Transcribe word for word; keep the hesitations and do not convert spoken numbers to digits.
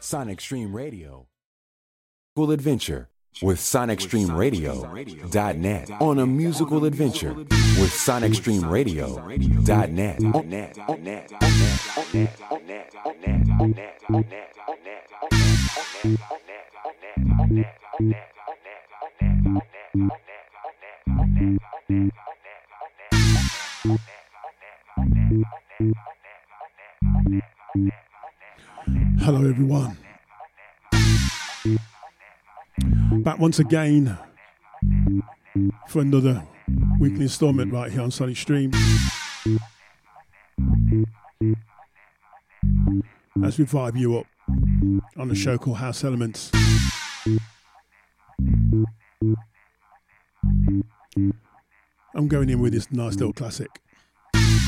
Sonic Stream Radio. Full adventure with Sonic Stream Radio dot net on a musical adventure with Sonic Stream Radio dot net. Hello everyone, back once again for another weekly installment right here on Sonic Stream, as we vibe you up on a show called House Elements. I'm going in with this nice little classic.